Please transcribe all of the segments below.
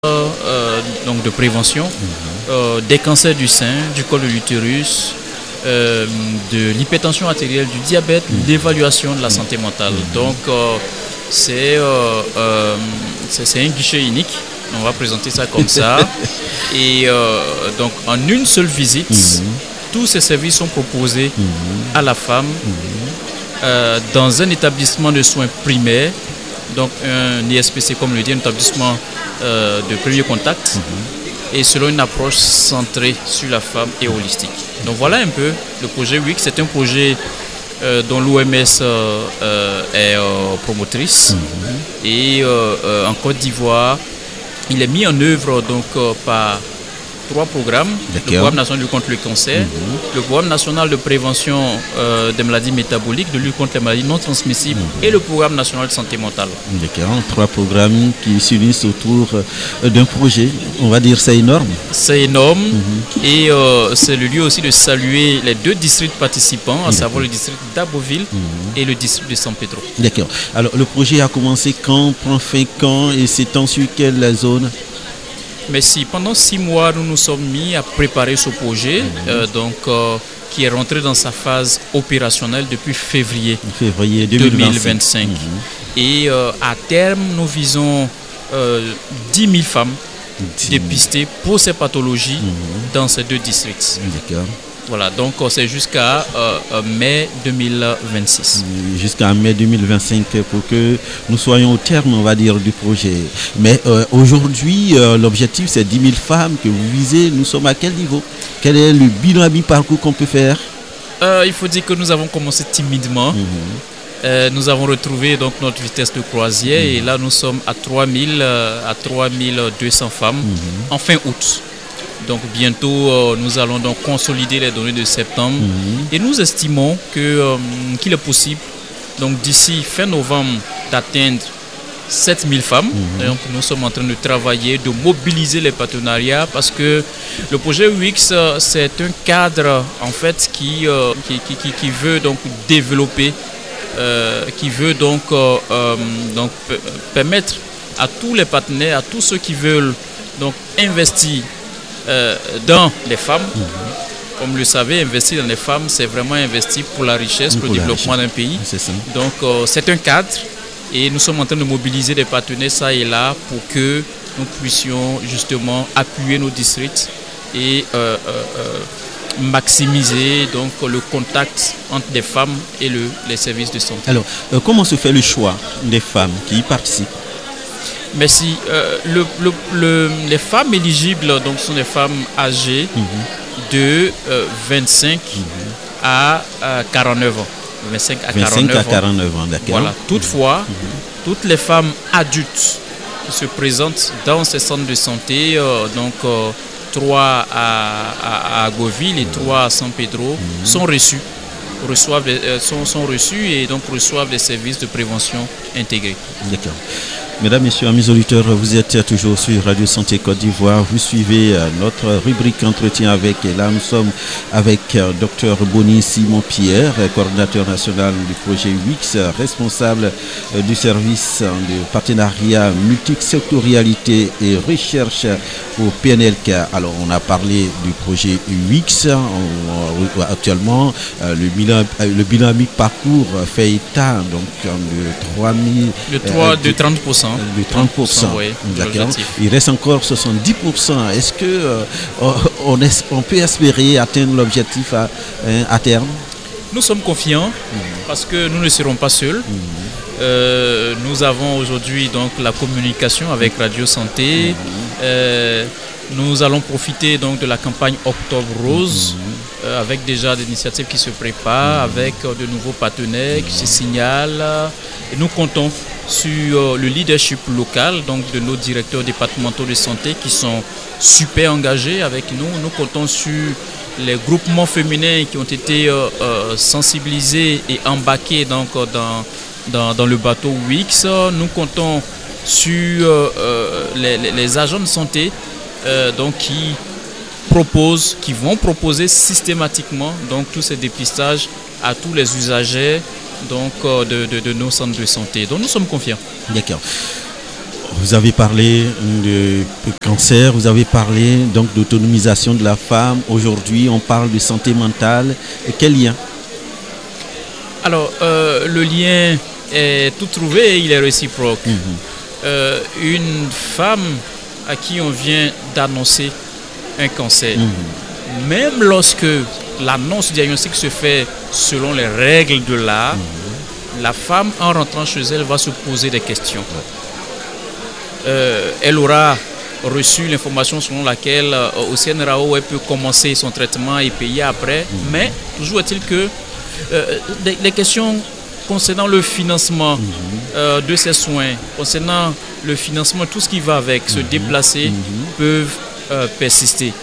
donc de prévention des cancers du sein, du col de l'utérus, de l'hypertension artérielle, du diabète, l'évaluation de la santé mentale. Donc c'est un guichet unique, on va présenter ça comme ça. Et donc en une seule visite, tous ces services sont proposés à la femme dans un établissement de soins primaires, donc un ISPC comme le dit, un établissement de premier contact, et selon une approche centrée sur la femme et holistique. Donc voilà un peu le projet WIC. C'est un projet dont l'OMS est promotrice, et en Côte d'Ivoire, il est mis en œuvre donc par 3 programmes. Le programme national de lutte contre le cancer, le programme national de prévention des maladies métaboliques, de lutte contre les maladies non transmissibles, et le programme national de santé mentale. D'accord, 3 programmes qui s'unissent autour d'un projet. On va dire c'est énorme. C'est énorme, et c'est le lieu aussi de saluer les 2 districts participants, à savoir le district d'Aboville et le district de San Pedro. D'accord. Alors le projet a commencé quand, prend fin quand et s'étend sur quelle zone? Mais si pendant 6 mois, nous nous sommes mis à préparer ce projet, qui est rentré dans sa phase opérationnelle depuis février 2025. Et à terme, nous visons 10 000 femmes dépistées pour ces pathologies dans ces 2 districts. D'accord. Voilà, donc c'est jusqu'à mai 2026. Jusqu'à mai 2025 pour que nous soyons au terme, on va dire, du projet. Mais aujourd'hui, l'objectif, c'est 10 000 femmes que vous visez. Nous sommes à quel niveau? Quel est le bilan à mi-parcours qu'on peut faire? Il faut dire que nous avons commencé timidement. Nous avons retrouvé donc notre vitesse de croisière, et là, nous sommes à 3200 femmes en fin août. Donc bientôt, nous allons donc consolider les données de septembre, et nous estimons qu'il est possible, donc d'ici fin novembre, d'atteindre 7000 femmes. Donc nous sommes en train de travailler, de mobiliser les partenariats, parce que le projet WIX, c'est un cadre en fait qui veut donc développer, qui veut donc permettre à tous les partenaires, à tous ceux qui veulent donc investir dans les femmes. Comme vous le savez, investir dans les femmes, c'est vraiment investir pour la richesse, pour le développement d'un pays. Donc c'est un cadre, et nous sommes en train de mobiliser des partenaires ça et là pour que nous puissions justement appuyer nos districts et maximiser donc le contact entre les femmes et les services de santé. Alors, comment se fait le choix des femmes qui y participent? Merci. Les femmes éligibles donc, sont des femmes âgées de 25 à 49 ans. 25 à 49 ans, d'accord. Voilà. Toutefois, toutes les femmes adultes qui se présentent dans ces centres de santé, 3 à Agoville et 3 à San Pedro, sont reçues et donc reçoivent des services de prévention intégrés. D'accord. Mesdames, Messieurs, amis auditeurs, vous êtes toujours sur Radio Santé Côte d'Ivoire. Vous suivez notre rubrique Entretien avec, et là nous sommes avec Dr Boni Simon-Pierre, coordinateur national du projet WIX, responsable du service de partenariat multisectorialité et recherche au PNLK. Alors on a parlé du projet WIX. Actuellement, le bilan mi-parcours fait état donc de 30%. De 30%. Oui, d'accord. Il reste encore 70%. Est-ce que on peut espérer atteindre l'objectif à terme? Nous sommes confiants parce que nous ne serons pas seuls. Nous avons aujourd'hui donc la communication avec Radio Santé. Nous allons profiter donc de la campagne Octobre Rose, avec déjà des initiatives qui se préparent, avec de nouveaux partenaires qui se signalent. Et nous comptons sur le leadership local, donc de nos directeurs départementaux de santé qui sont super engagés avec nous. Nous comptons sur les groupements féminins qui ont été sensibilisés et embarqués donc dans le bateau WIX. Nous comptons sur les agents de santé donc qui vont proposer systématiquement donc tous ces dépistages à tous les usagers donc de nos centres de santé. Donc nous sommes confiants. D'accord. Vous avez parlé de cancer, vous avez parlé donc d'autonomisation de la femme. Aujourd'hui, on parle de santé mentale. Et quel lien? Alors, le lien est tout trouvé et il est réciproque. Une femme à qui on vient d'annoncer un cancer, même lorsque l'annonce du diagnostic se fait selon les règles de l'art, la femme, en rentrant chez elle, va se poser des questions. Elle aura reçu l'information selon laquelle au CNRAO, elle peut commencer son traitement et payer après, mais toujours est-il que les questions concernant le financement de ces soins, concernant le financement, tout ce qui va avec, se déplacer, peuvent persister.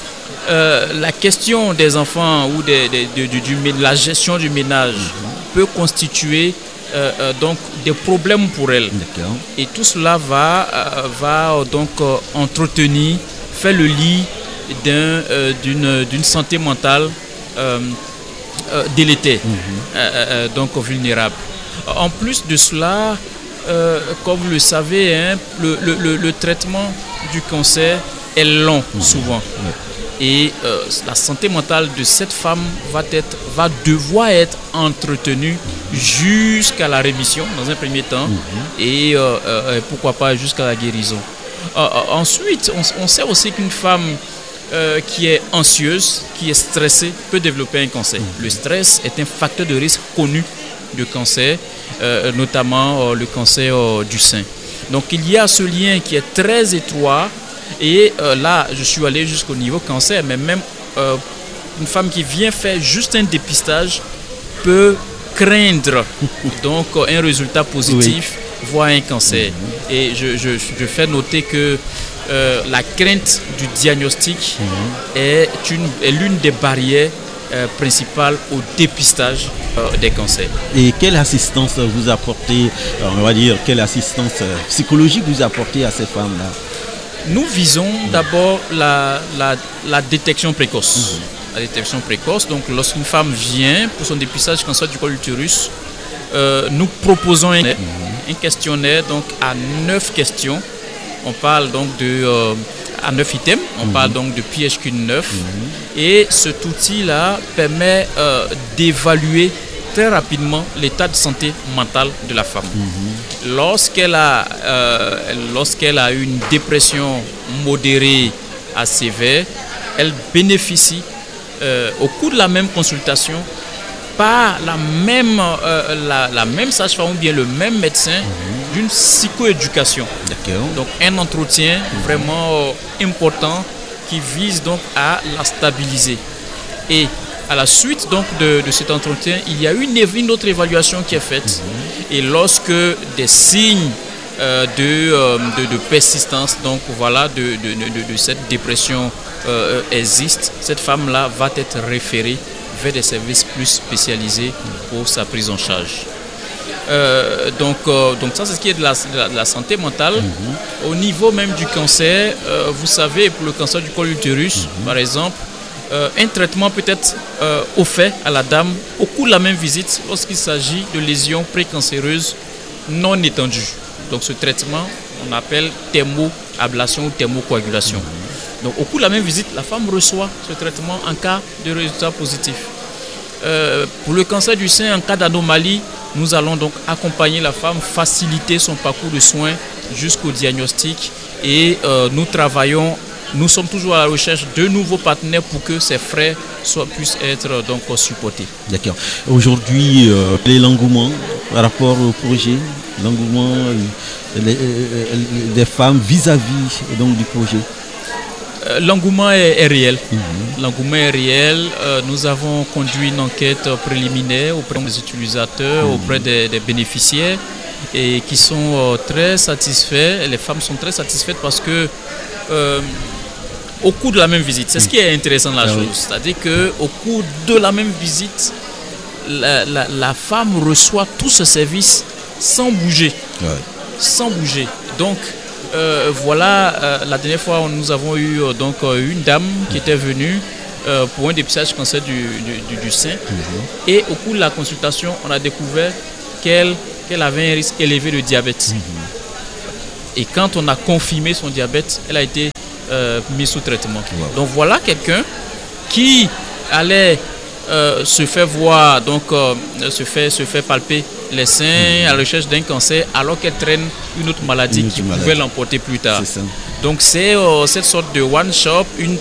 La question des enfants ou de la gestion du ménage peut constituer donc des problèmes pour elle. Et tout cela va donc entretenir, faire le lit d'une santé mentale délétère, donc vulnérable. En plus de cela, comme vous le savez, hein, le traitement du cancer est long souvent. Et la santé mentale de cette femme va devoir être entretenue jusqu'à la rémission dans un premier temps et pourquoi pas jusqu'à la guérison. Ensuite, on sait aussi qu'une femme qui est anxieuse, qui est stressée, peut développer un cancer. Le stress est un facteur de risque connu de cancer, notamment le cancer du sein. Donc il y a ce lien qui est très étroit. Et là, je suis allé jusqu'au niveau cancer, mais même une femme qui vient faire juste un dépistage peut craindre donc un résultat positif, voire un cancer. Et je fais noter que la crainte du diagnostic est l'une des barrières principales au dépistage des cancers. Et quelle assistance vous apportez, on va dire, quelle assistance psychologique vous apportez à ces femmes-là? Nous visons d'abord la détection précoce. La détection précoce, donc lorsqu'une femme vient pour son dépistage du cancer du col de l'utérus, nous proposons un questionnaire donc à 9 questions. On parle donc à 9 items, on parle donc de PHQ 9. Et cet outil-là permet d'évaluer très rapidement l'état de santé mentale de la femme. Lorsqu'elle a une dépression modérée à sévère, elle bénéficie au cours de la même consultation par la même sage-femme ou bien le même médecin d'une psychoéducation. Donc un entretien vraiment important qui vise donc à la stabiliser. Et à la suite donc de cet entretien, il y a une autre évaluation qui est faite. Et lorsque des signes de persistance, donc voilà, de cette dépression existent, cette femme-là va être référée vers des services plus spécialisés pour sa prise en charge. Donc ça, c'est ce qui est de la santé mentale. Au niveau même du cancer, vous savez, pour le cancer du col de l'utérus, par exemple, un traitement peut être offert à la dame au cours de la même visite lorsqu'il s'agit de lésions précancéreuses non étendues. Donc ce traitement, on appelle thermoablation ou thermocoagulation. Donc au cours de la même visite, la femme reçoit ce traitement en cas de résultat positif. Pour le cancer du sein, en cas d'anomalie, nous allons donc accompagner la femme, faciliter son parcours de soins jusqu'au diagnostic et nous sommes toujours à la recherche de nouveaux partenaires pour que ces frais puissent être donc supportés. D'accord. Aujourd'hui, quel est l'engouement par rapport au projet, l'engouement des femmes vis-à-vis donc du projet? L'engouement est réel. L'engouement est réel. Nous avons conduit une enquête préliminaire auprès des utilisateurs, auprès des bénéficiaires et qui sont très satisfaits. Les femmes sont très satisfaites parce que au cours de la même visite, c'est ce qui est intéressant de la chose, c'est-à-dire qu'au cours de la même visite, la femme reçoit tout ce service sans bouger. Sans bouger. Donc, voilà, la dernière fois, nous avons eu donc une dame qui était venue pour un dépistage cancer du sein. Et au cours de la consultation, on a découvert qu'elle avait un risque élevé de diabète. Et quand on a confirmé son diabète, elle a été mise sous traitement. Donc voilà quelqu'un qui allait se faire voir, donc se fait palper les seins à la recherche d'un cancer, alors qu'elle traîne une autre maladie qui pouvait l'emporter plus tard. Donc c'est cette sorte de one shop,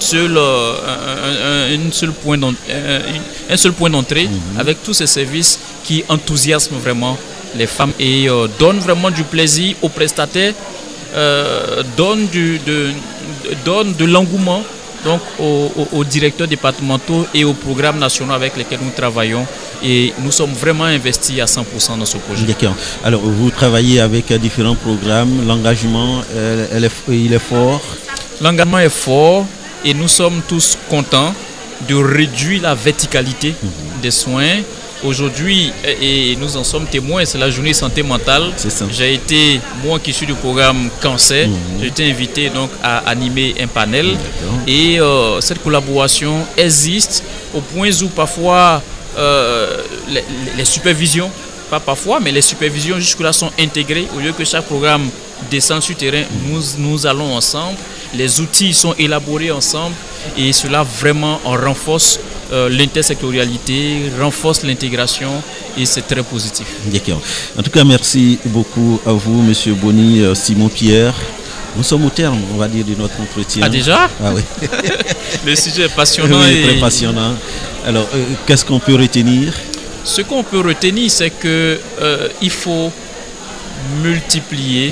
un seul point d'entrée avec tous ces services qui enthousiasment vraiment les femmes et donnent vraiment du plaisir aux prestataires, donnent de l'engouement donc aux directeurs départementaux et aux programmes nationaux avec lesquels nous travaillons, et nous sommes vraiment investis à 100% dans ce projet. D'accord. Alors vous travaillez avec différents programmes, l'engagement il est fort. L'engagement est fort et nous sommes tous contents de réduire la verticalité des soins. Aujourd'hui, et nous en sommes témoins, c'est la journée santé mentale. J'ai été, moi qui suis du programme cancer, j'ai été invité donc à animer un panel. Et cette collaboration existe au point où parfois les supervisions, pas parfois, mais les supervisions jusque-là sont intégrées. Au lieu que chaque programme descende sur terrain, nous allons ensemble. Les outils sont élaborés ensemble et cela vraiment renforce l'intersectorialité, renforce l'intégration et c'est très positif. D'accord. En tout cas, merci beaucoup à vous, Monsieur Boni Simon-Pierre. Nous sommes au terme, on va dire, de notre entretien. Ah déjà? Ah oui. Le sujet est passionnant. Oui, très passionnant. Alors, qu'est-ce qu'on peut retenir? Ce qu'on peut retenir, c'est que il faut multiplier,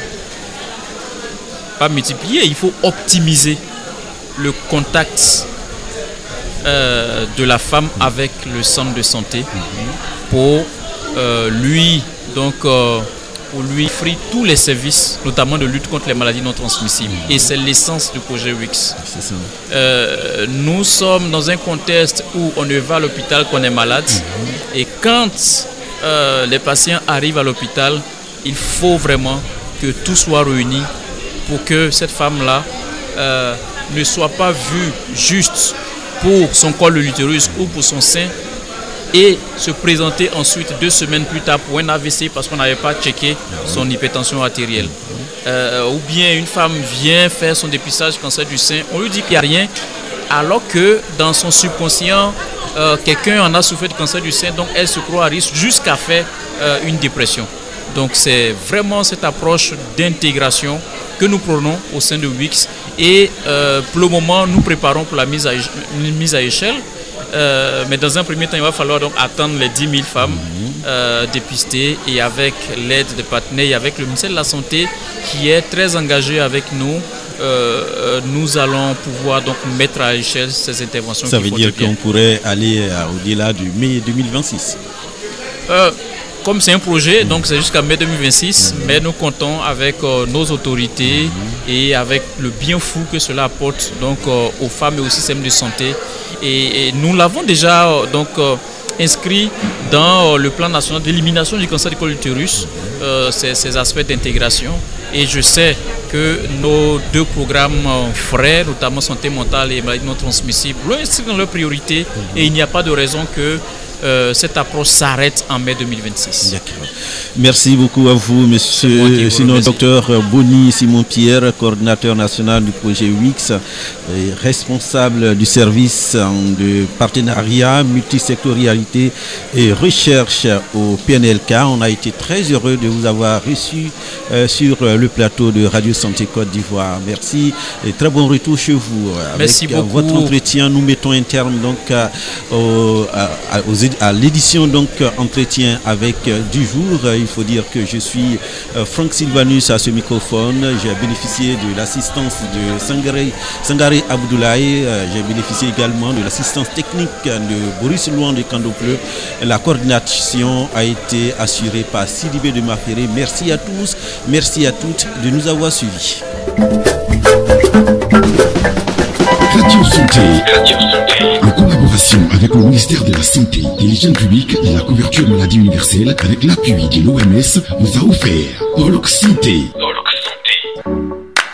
pas multiplier, il faut optimiser le contact de la femme avec le centre de santé pour lui offrir tous les services, notamment de lutte contre les maladies non transmissibles. Et c'est l'essence du projet WIX. Nous sommes dans un contexte où on ne va à l'hôpital qu'on est malade. Et quand les patients arrivent à l'hôpital, il faut vraiment que tout soit réuni pour que cette femme-là ne soit pas vue juste pour son col de l'utérus ou pour son sein et se présenter ensuite 2 semaines plus tard pour un AVC parce qu'on n'avait pas checké son hypertension artérielle. Ou bien une femme vient faire son dépistage cancer du sein, on lui dit qu'il n'y a rien, alors que dans son subconscient, quelqu'un en a souffert de cancer du sein, donc elle se croit à risque jusqu'à faire une dépression. Donc c'est vraiment cette approche d'intégration que nous prenons au sein de WIX et pour le moment nous préparons pour la mise à échelle, mais dans un premier temps il va falloir donc attendre les 10 000 femmes dépistées, et avec l'aide des partenaires et avec le ministère de la Santé qui est très engagé avec nous, nous allons pouvoir donc mettre à échelle ces interventions. Ça veut dire qu'on pourrait aller au-delà du mai 2026. Comme c'est un projet, donc c'est jusqu'à mai 2026, mais nous comptons avec nos autorités et avec le bien fou que cela apporte donc aux femmes et au système de santé. Et nous l'avons déjà donc inscrit dans le plan national d'élimination du cancer du col de l'utérus, ces aspects d'intégration. Et je sais que nos 2 programmes frères, notamment santé mentale et maladies non transmissibles, l'ont inscrit dans leurs priorités et il n'y a pas de raison que cette approche s'arrête en mai 2026. D'accord. Merci beaucoup à vous, monsieur, sinon docteur Boni Simon-Pierre, coordinateur national du projet WIX, responsable du service de partenariat, multisectorialité et recherche au PNLK. On a été très heureux de vous avoir reçu sur le plateau de Radio Santé Côte d'Ivoire. Merci et très bon retour chez vous. Merci beaucoup. Votre entretien, nous mettons un terme donc à l'édition donc entretien avec du jour. Il faut dire que je suis Franck Sylvanus à ce microphone. J'ai bénéficié de l'assistance de Sangaré Abdoulaye. J'ai bénéficié également de l'assistance technique de Boris Louan de Candopleu. La coordination a été assurée par Sidibé de Maféré. Merci à tous, merci à toutes de nous avoir suivis. Radio Santé, en collaboration avec le ministère de la Santé, de l'Hygiène publique et de la couverture maladie universelle, avec l'appui de l'OMS, vous a offert Polk Santé.